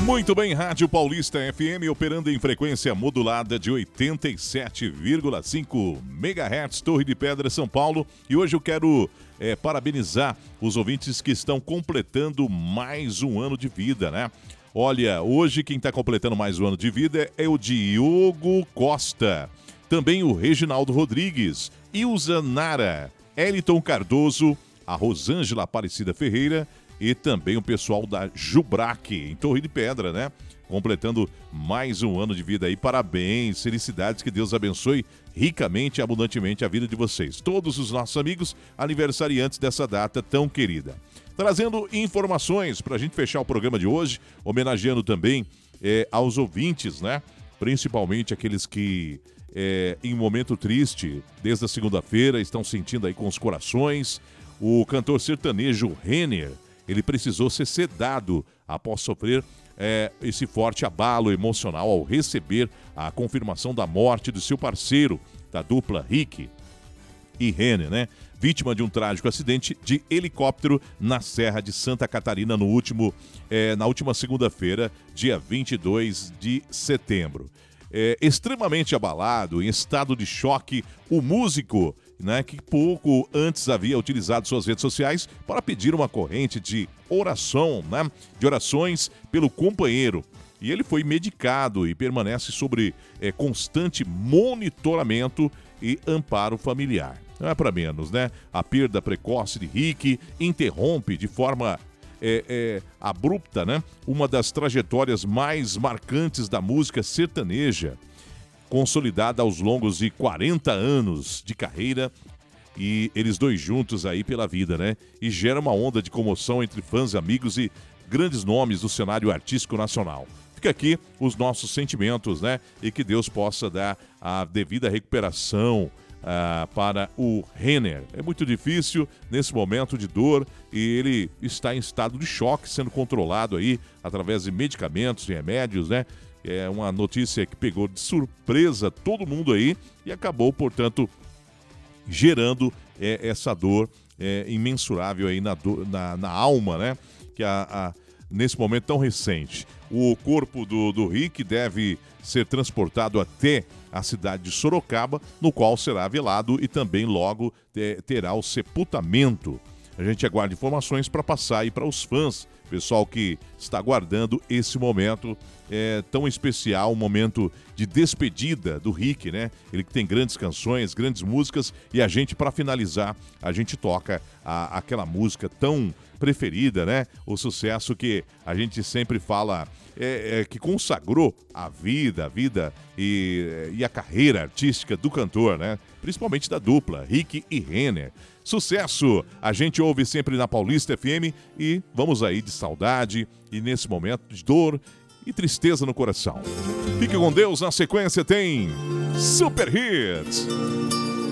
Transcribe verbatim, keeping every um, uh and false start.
Muito bem, Rádio Paulista F M operando em frequência modulada de oitenta e sete vírgula cinco megahertz, Torre de Pedra, São Paulo. E hoje eu quero é, parabenizar os ouvintes que estão completando mais um ano de vida, né? Olha, hoje quem está completando mais um ano de vida é o Diogo Costa, também o Reginaldo Rodrigues, Ilza Nara, Eliton Cardoso, a Rosângela Aparecida Ferreira e também o pessoal da Jubrac, em Torre de Pedra, né? Completando mais um ano de vida aí. Parabéns, felicidades, que Deus abençoe ricamente e abundantemente a vida de vocês. Todos os nossos amigos aniversariantes dessa data tão querida. Trazendo informações para a gente fechar o programa de hoje, homenageando também é, aos ouvintes, né? Principalmente aqueles que, é, em um momento triste, desde a segunda-feira, estão sentindo aí com os corações. O cantor sertanejo Renner, ele precisou ser sedado após sofrer é, esse forte abalo emocional ao receber a confirmação da morte do seu parceiro, da dupla Rick e Renner, né? Vítima de um trágico acidente de helicóptero na Serra de Santa Catarina no último, é, na última segunda-feira, dia vinte e dois de setembro. É, extremamente abalado, em estado de choque, o músico, né, que pouco antes havia utilizado suas redes sociais para pedir uma corrente de oração, né, de orações pelo companheiro. E ele foi medicado e permanece sobre é, constante monitoramento e amparo familiar. Não é para menos, né? A perda precoce de Rick interrompe de forma é, é, abrupta, né, uma das trajetórias mais marcantes da música sertaneja, consolidada aos longos de quarenta anos de carreira, e eles dois juntos aí pela vida, né? E gera uma onda de comoção entre fãs, amigos e grandes nomes do cenário artístico nacional. Fica aqui os nossos sentimentos, né? E que Deus possa dar a devida recuperação ah, para o Renner. É muito difícil nesse momento de dor e ele está em estado de choque, sendo controlado aí através de medicamentos e remédios, né? É uma notícia que pegou de surpresa todo mundo aí e acabou, portanto, gerando é, essa dor é, imensurável aí na, do, na, na alma, né? Que a, a, nesse momento tão recente. O corpo do, do Rick deve ser transportado até a cidade de Sorocaba, no qual será velado e também logo te, terá o sepultamento. A gente aguarda informações para passar aí para os fãs, pessoal que está aguardando esse momento é, tão especial, um momento de despedida do Rick, né? Ele que tem grandes canções, grandes músicas, e a gente, para finalizar, a gente toca a, aquela música tão preferida, né? O sucesso que a gente sempre fala, é, é, que consagrou a vida, a vida e, e a carreira artística do cantor, né? Principalmente da dupla, Rick e Renner. Sucesso! A gente ouve sempre na Paulista F M e vamos aí de saudade e nesse momento de dor e tristeza no coração. Fique com Deus, na sequência tem Super Hits.